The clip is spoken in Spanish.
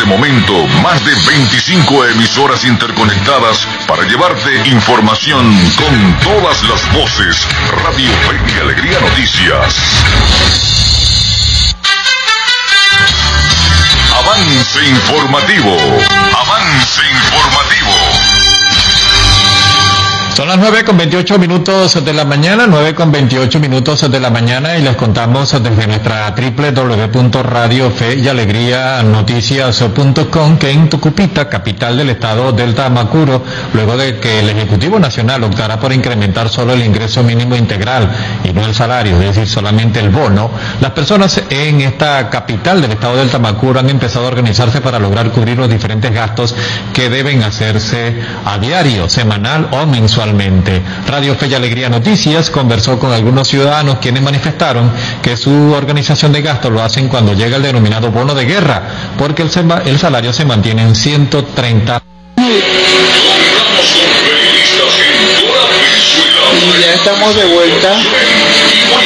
momento, más de 25 emisoras interconectadas para llevarte información con todas las voces. Radio Fe y Alegría Noticias. Avance informativo. Avance informativo. Son las 9:28 de la mañana, 9:28 de la mañana, y les contamos desde nuestra www.radiofeyalegrianoticias.com que en Tucupita, capital del estado del Tamacuro, luego de que el Ejecutivo Nacional optara por incrementar solo el ingreso mínimo integral y no el salario, es decir, solamente el bono, las personas en esta capital del estado del Tamacuro han empezado a organizarse para lograr cubrir los diferentes gastos que deben hacerse a diario, semanal o mensual. Radio Fe y Alegría Noticias conversó con algunos ciudadanos quienes manifestaron que su organización de gastos lo hacen cuando llega el denominado bono de guerra, porque el salario se mantiene en 130. Y ya estamos de vuelta